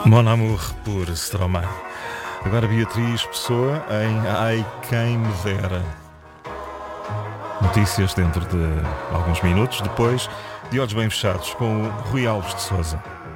Mon Amour por Stromae. Agora Beatriz Pessoa em Ai Quem Me Dera. Notícias dentro de alguns minutos, depois de Olhos Bem Fechados com o Rui Alves de Sousa.